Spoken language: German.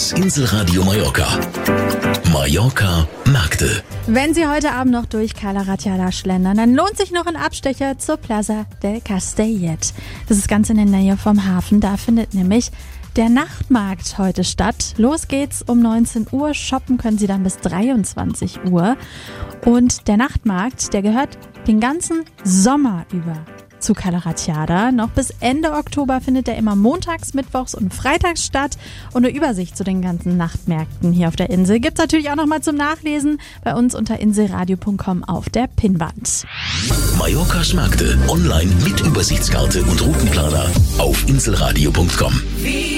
Das Inselradio Mallorca. Mallorca Märkte. Wenn Sie heute Abend noch durch Cala Ratjada schlendern, dann lohnt sich noch ein Abstecher zur Plaza del Castellet. Das ist ganz in der Nähe vom Hafen. Da findet nämlich der Nachtmarkt heute statt. Los geht's um 19 Uhr. Shoppen können Sie dann bis 23 Uhr. Und der Nachtmarkt, der gehört den ganzen Sommer über zu Cala Ratjada. Noch bis Ende Oktober findet er immer montags, mittwochs und freitags statt. Und eine Übersicht zu den ganzen Nachtmärkten hier auf der Insel gibt's natürlich auch nochmal zum Nachlesen bei uns unter inselradio.com auf der Pinnwand. Mallorcas Märkte online mit Übersichtskarte und Routenplaner auf inselradio.com.